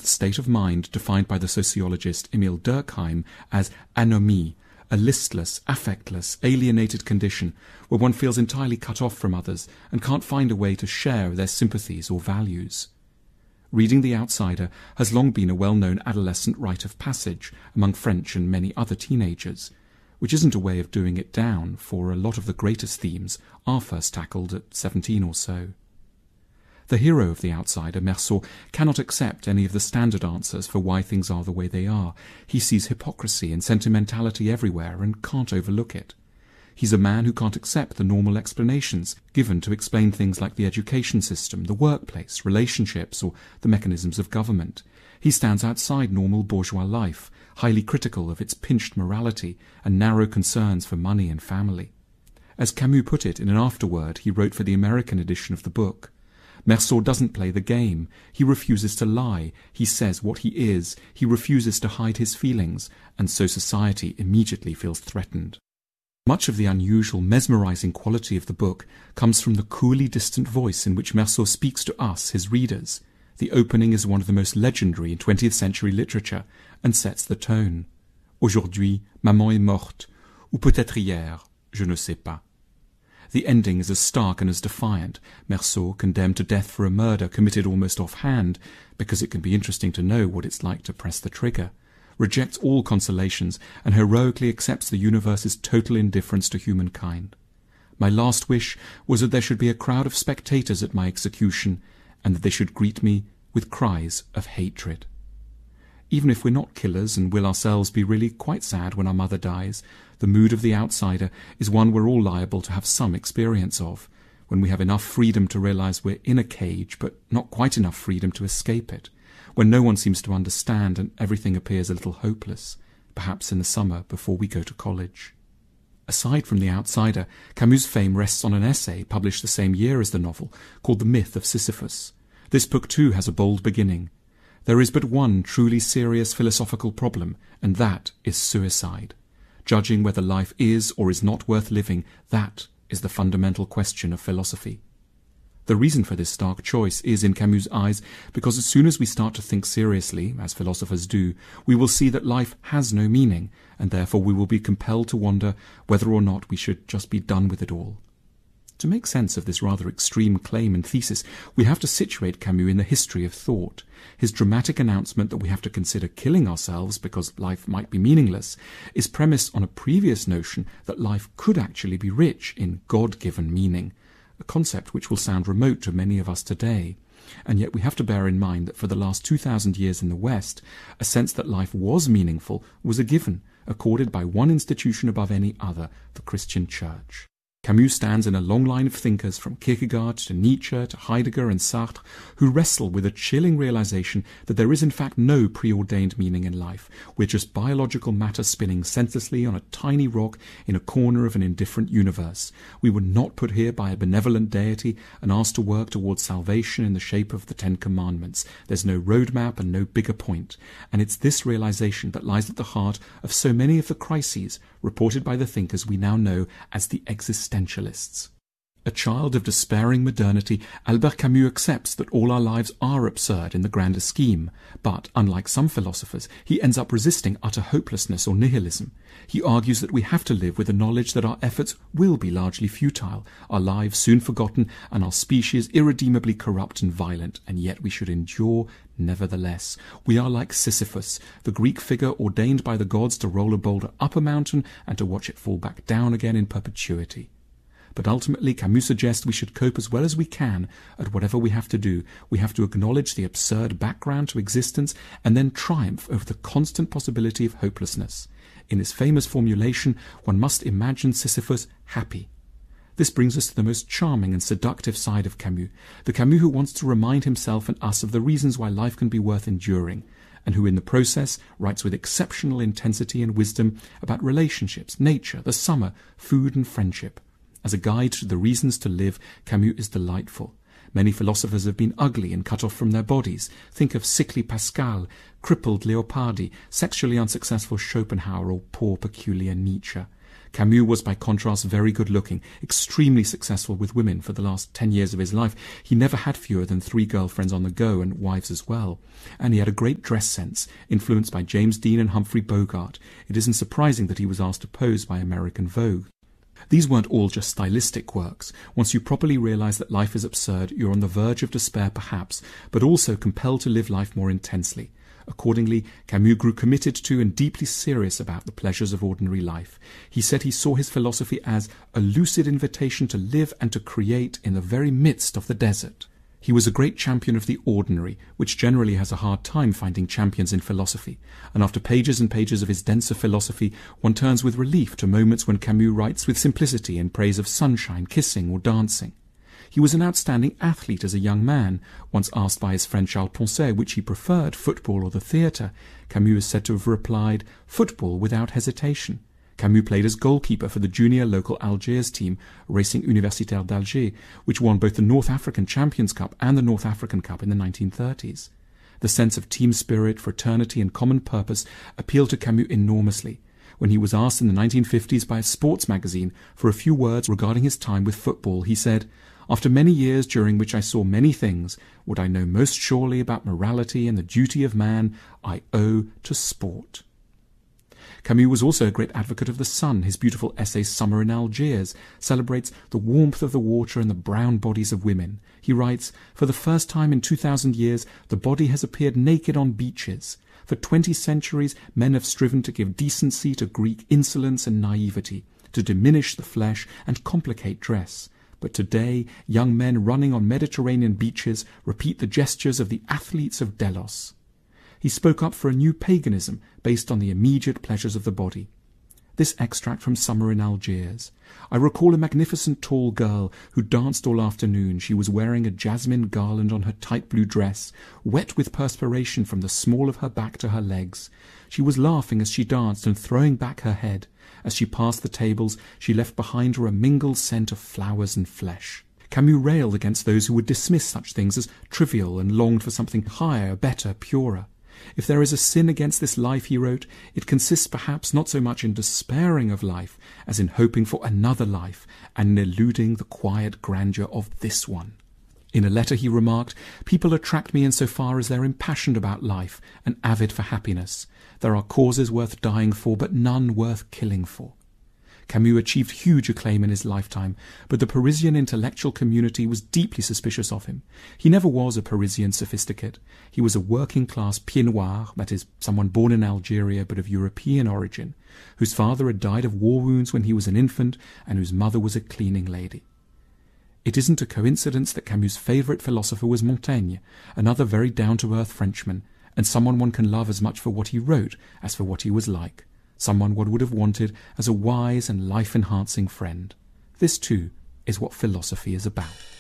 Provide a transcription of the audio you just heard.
state of mind defined by the sociologist Emil Durkheim as anomie, a listless, affectless, alienated condition where one feels entirely cut off from others and can't find a way to share their sympathies or values. Reading The Outsider has long been a well-known adolescent rite of passage among French and many other teenagers, which isn't a way of doing it down, for a lot of the greatest themes are first tackled at 17 or so. The hero of The Outsider, Meursault, cannot accept any of the standard answers for why things are the way they are. He sees hypocrisy and sentimentality everywhere and can't overlook it. He's a man who can't accept the normal explanations given to explain things like the education system, the workplace, relationships, or the mechanisms of government. He stands outside normal bourgeois life, highly critical of its pinched morality and narrow concerns for money and family. As Camus put it in an afterword he wrote for the American edition of the book, Meursault doesn't play the game. He refuses to lie. He says what he is. He refuses to hide his feelings, and so society immediately feels threatened. Much of the unusual, mesmerizing quality of the book comes from the coolly distant voice in which Meursault speaks to us, his readers. The opening is one of the most legendary in 20th century literature and sets the tone. Aujourd'hui, maman est morte, ou peut-être hier, je ne sais pas. The ending is as stark and as defiant. Meursault, condemned to death for a murder committed almost offhand, because it can be interesting to know what it's like to press the trigger, rejects all consolations and heroically accepts the universe's total indifference to humankind. My last wish was that there should be a crowd of spectators at my execution, and that they should greet me with cries of hatred. Even if we're not killers and will ourselves be really quite sad when our mother dies, the mood of The Outsider is one we're all liable to have some experience of, when we have enough freedom to realize we're in a cage, but not quite enough freedom to escape it, when no one seems to understand and everything appears a little hopeless, perhaps in the summer before we go to college. Aside from The Outsider, Camus' fame rests on an essay published the same year as the novel, called The Myth of Sisyphus. This book too has a bold beginning. There is but one truly serious philosophical problem, and that is suicide. Judging whether life is or is not worth living, that is the fundamental question of philosophy. The reason for this stark choice is, in Camus' eyes, because as soon as we start to think seriously, as philosophers do, we will see that life has no meaning, and therefore we will be compelled to wonder whether or not we should just be done with it all. To make sense of this rather extreme claim and thesis, we have to situate Camus in the history of thought. His dramatic announcement that we have to consider killing ourselves because life might be meaningless is premised on a previous notion that life could actually be rich in God-given meaning, a concept which will sound remote to many of us today. And yet we have to bear in mind that for the last 2,000 years in the West, a sense that life was meaningful was a given, accorded by one institution above any other, the Christian Church. Camus stands in a long line of thinkers from Kierkegaard to Nietzsche to Heidegger and Sartre who wrestle with a chilling realization that there is in fact no preordained meaning in life. We're just biological matter spinning senselessly on a tiny rock in a corner of an indifferent universe. We were not put here by a benevolent deity and asked to work towards salvation in the shape of the Ten Commandments. There's no roadmap and no bigger point. And it's this realization that lies at the heart of so many of the crises reported by the thinkers we now know as the existentialists. A child of despairing modernity, Albert Camus accepts that all our lives are absurd in the grander scheme, but, unlike some philosophers, he ends up resisting utter hopelessness or nihilism. He argues that we have to live with the knowledge that our efforts will be largely futile, our lives soon forgotten, and our species irredeemably corrupt and violent, and yet we should endure nevertheless. We are like Sisyphus, the Greek figure ordained by the gods to roll a boulder up a mountain and to watch it fall back down again in perpetuity. But ultimately, Camus suggests we should cope as well as we can at whatever we have to do. We have to acknowledge the absurd background to existence and then triumph over the constant possibility of hopelessness. In his famous formulation, one must imagine Sisyphus happy. This brings us to the most charming and seductive side of Camus, the Camus who wants to remind himself and us of the reasons why life can be worth enduring, and who in the process writes with exceptional intensity and wisdom about relationships, nature, the summer, food and friendship. As a guide to the reasons to live, Camus is delightful. Many philosophers have been ugly and cut off from their bodies. Think of sickly Pascal, crippled Leopardi, sexually unsuccessful Schopenhauer, or poor peculiar Nietzsche. Camus was by contrast very good looking, extremely successful with women. For the last 10 years of his life, he never had fewer than 3 girlfriends on the go, and wives as well. And he had a great dress sense, influenced by James Dean and Humphrey Bogart. It isn't surprising that he was asked to pose by American Vogue. These weren't all just stylistic works. Once you properly realize that life is absurd, you're on the verge of despair perhaps, but also compelled to live life more intensely. Accordingly, Camus grew committed to and deeply serious about the pleasures of ordinary life. He said he saw his philosophy as a lucid invitation to live and to create in the very midst of the desert. He was a great champion of the ordinary, which generally has a hard time finding champions in philosophy, and after pages and pages of his denser philosophy, one turns with relief to moments when Camus writes with simplicity in praise of sunshine, kissing, or dancing. He was an outstanding athlete as a young man. Once asked by his friend Charles Poncet which he preferred, football or the theatre, Camus is said to have replied, "Football without hesitation." Camus played as goalkeeper for the junior local Algiers team, Racing Universitaire d'Alger, which won both the North African Champions Cup and the North African Cup in the 1930s. The sense of team spirit, fraternity and common purpose appealed to Camus enormously. When he was asked in the 1950s by a sports magazine for a few words regarding his time with football, he said, "After many years during which I saw many things, what I know most surely about morality and the duty of man, I owe to sport." Camus was also a great advocate of the sun. His beautiful essay Summer in Algiers celebrates the warmth of the water and the brown bodies of women. He writes, "For the first time in 2,000 years, the body has appeared naked on beaches. For 20 centuries, men have striven to give decency to Greek insolence and naivety, to diminish the flesh and complicate dress. But today, young men running on Mediterranean beaches repeat the gestures of the athletes of Delos." He spoke up for a new paganism based on the immediate pleasures of the body. This extract from Summer in Algiers. "I recall a magnificent tall girl who danced all afternoon. She was wearing a jasmine garland on her tight blue dress, wet with perspiration from the small of her back to her legs. She was laughing as she danced and throwing back her head. As she passed the tables, she left behind her a mingled scent of flowers and flesh." Camus railed against those who would dismiss such things as trivial and longed for something higher, better, purer. "If there is a sin against this life," he wrote, "it consists perhaps not so much in despairing of life as in hoping for another life and in eluding the quiet grandeur of this one." In a letter he remarked, "People attract me in so far as they're impassioned about life and avid for happiness. There are causes worth dying for, but none worth killing for." Camus achieved huge acclaim in his lifetime, but the Parisian intellectual community was deeply suspicious of him. He never was a Parisian sophisticate. He was a working-class pied noir, that is, someone born in Algeria but of European origin, whose father had died of war wounds when he was an infant and whose mother was a cleaning lady. It isn't a coincidence that Camus' favourite philosopher was Montaigne, another very down-to-earth Frenchman, and someone one can love as much for what he wrote as for what he was like. Someone one would have wanted as a wise and life-enhancing friend. This, too, is what philosophy is about.